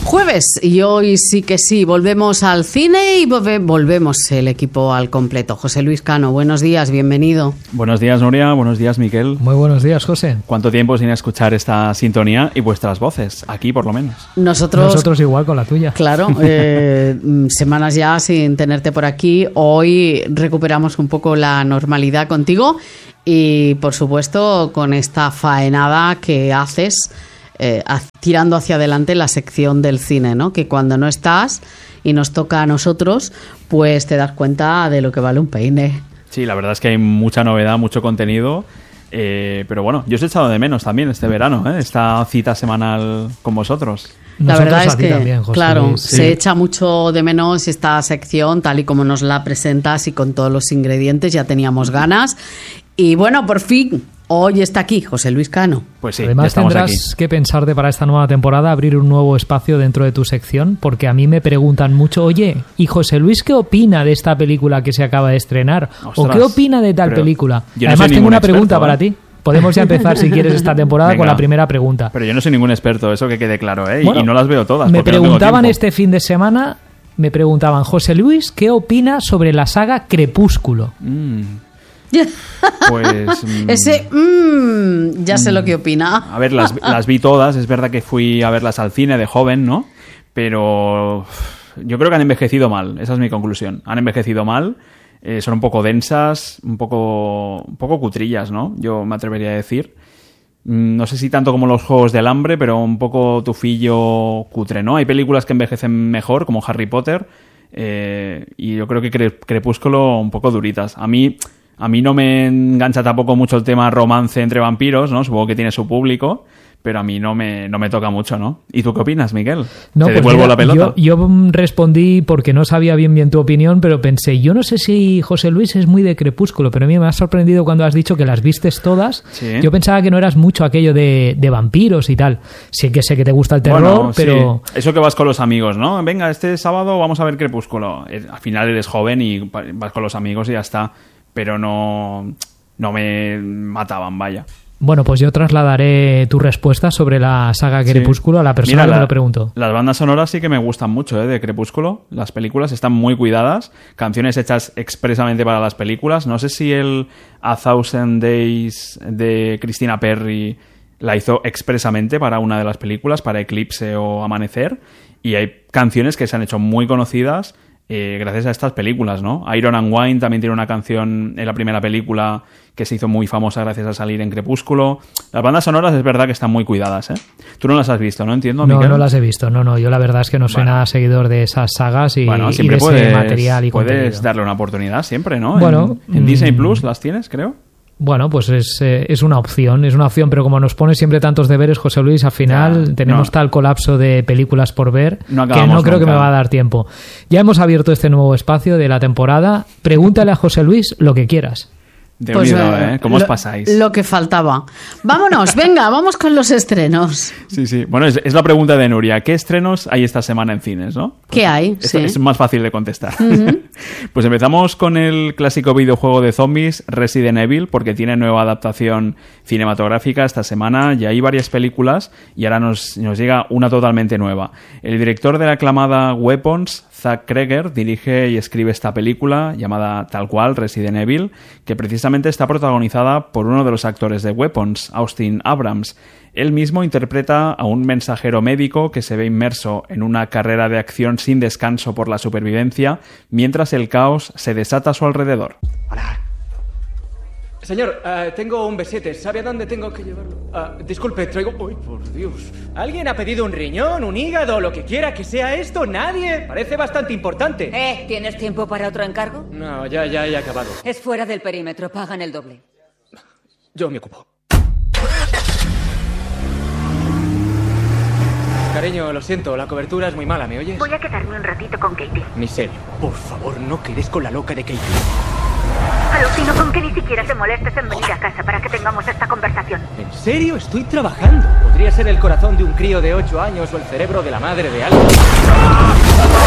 Jueves, y hoy sí que sí, volvemos al cine y volvemos el equipo al completo. José Luis Cano, buenos días, bienvenido. Buenos días, Nuria, buenos días, Miquel. Muy buenos días, José. ¿Cuánto tiempo sin escuchar esta sintonía y vuestras voces? Aquí, por lo menos. Nosotros igual con la tuya. Claro, semanas ya sin tenerte por aquí. Hoy recuperamos un poco la normalidad contigo y, por supuesto, con esta faenada que haces tirando hacia adelante la sección del cine, ¿no? Que cuando no estás y nos toca a nosotros, pues te das cuenta de lo que vale un peine. Sí, la verdad es que hay mucha novedad, mucho contenido, pero bueno, yo os he echado de menos también este verano, esta cita semanal con vosotros. La verdad es que, también, José, claro, sí. Se echa mucho de menos esta sección, tal y como nos la presentas y con todos los ingredientes, ya teníamos ganas. Y bueno, por fin, hoy está aquí José Luis Cano. Pues sí, además tendrás aquí que pensarte para esta nueva temporada abrir un nuevo espacio dentro de tu sección, porque a mí me preguntan mucho, oye, ¿y José Luis qué opina de esta película que se acaba de estrenar? Ostras, ¿o qué opina de tal película? Además tengo una pregunta para ti. Podemos ya empezar, si quieres, esta temporada con la primera pregunta. Pero yo no soy ningún experto, eso que quede claro, Bueno, y no las veo todas. Me preguntaban este fin de semana, José Luis, ¿qué opina sobre la saga Crepúsculo? Pues ese ya sé lo que opina. A ver, las vi todas. Es verdad que fui a verlas al cine de joven, ¿no? Pero yo creo que han envejecido mal. Esa es mi conclusión. Han envejecido mal. Son un poco densas, un poco cutrillas, ¿no? Yo me atrevería a decir. No sé si tanto como los Juegos del Hambre, pero un poco tufillo cutre, ¿no? Hay películas que envejecen mejor, como Harry Potter, y yo creo que Crepúsculo un poco duritas. A mí no me engancha tampoco mucho el tema romance entre vampiros, ¿no? Supongo que tiene su público, pero a mí no me toca mucho, ¿no? ¿Y tú qué opinas, Miguel? No, ¿Te pues devuelvo mira, la pelota? Yo respondí porque no sabía bien tu opinión, pero pensé, yo no sé si José Luis es muy de Crepúsculo, pero a mí me ha sorprendido cuando has dicho que las vistes todas. ¿Sí? Yo pensaba que no eras mucho aquello de vampiros y tal. Sí que sé que te gusta el terror, bueno, pero... Sí. Eso que vas con los amigos, ¿no? Venga, este sábado vamos a ver Crepúsculo. Al final eres joven y vas con los amigos y ya está. Pero no me mataban, vaya. Bueno, pues yo trasladaré tu respuesta sobre la saga Crepúsculo a la persona que me lo preguntó. Las bandas sonoras sí que me gustan mucho, de Crepúsculo. Las películas están muy cuidadas. Canciones hechas expresamente para las películas. No sé si el A Thousand Days de Christina Perri la hizo expresamente para una de las películas, para Eclipse o Amanecer. Y hay canciones que se han hecho muy conocidas gracias a estas películas, ¿no? Iron and Wine también tiene una canción en la primera película que se hizo muy famosa gracias a salir en Crepúsculo. Las bandas sonoras es verdad que están muy cuidadas, ¿eh? Tú no las has visto, ¿no? Entiendo, Miguel. No las he visto. No. Yo la verdad es que no soy nada seguidor de esas sagas y, siempre de ese material y puedes contenido. Darle una oportunidad siempre, ¿no? Bueno, en Disney Plus las tienes, creo. Bueno, pues es una opción, pero como nos pones siempre tantos deberes, José Luis, al final tenemos tal colapso de películas por ver que no creo que me va a dar tiempo. Ya hemos abierto este nuevo espacio de la temporada. Pregúntale a José Luis lo que quieras. De unido, ¿Cómo os pasáis? Lo que faltaba. Vámonos, venga, vamos con los estrenos. Sí. Bueno, es la pregunta de Nuria. ¿Qué estrenos hay esta semana en cines, no? ¿Qué hay? Es más fácil de contestar. Uh-huh. Pues empezamos con el clásico videojuego de zombies Resident Evil, porque tiene nueva adaptación cinematográfica esta semana. Ya hay varias películas y ahora nos llega una totalmente nueva. El director de la aclamada Weapons, Zack Kreger, dirige y escribe esta película llamada tal cual Resident Evil, que precisamente está protagonizada por uno de los actores de Weapons, Austin Abrams. Él mismo interpreta a un mensajero médico que se ve inmerso en una carrera de acción sin descanso por la supervivencia, mientras el caos se desata a su alrededor. Hola. Señor, tengo un B7. ¿Sabe a dónde tengo que llevarlo? Disculpe, traigo... ¡Uy, por Dios! ¿Alguien ha pedido un riñón, un hígado, lo que quiera que sea esto? ¿Nadie? Parece bastante importante. ¿Tienes tiempo para otro encargo? No, ya he acabado. Es fuera del perímetro, pagan el doble. Yo me ocupo. Cariño, lo siento, la cobertura es muy mala, ¿me oyes? Voy a quedarme un ratito con Katie. Miserio, por favor, no quedes con la loca de Katie. Alucino con que ni siquiera te molestes en venir a casa para que tengamos esta conversación. ¿En serio? Estoy trabajando. Podría ser el corazón de un crío de 8 años o el cerebro de la madre de alguien.